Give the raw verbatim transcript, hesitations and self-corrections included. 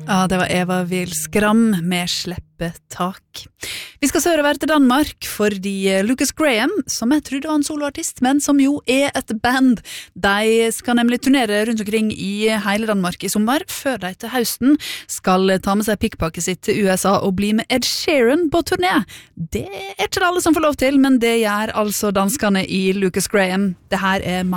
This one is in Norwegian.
Ja, det var Eva Vil Skram med Sleppetak. Vi skal sørover til Danmark fordi Lucas Graham, som jeg trodde var en soloartist, men som jo er et band, de skal nemlig turnere rundt omkring i hele Danmark i sommer, før de til høsten skal ta med seg pikkpakket sitt til U S A og bli med Ed Sheeran på turné. Det er ikke alle som får lov til, men det gjør altså danskene i Lucas Graham. Det her er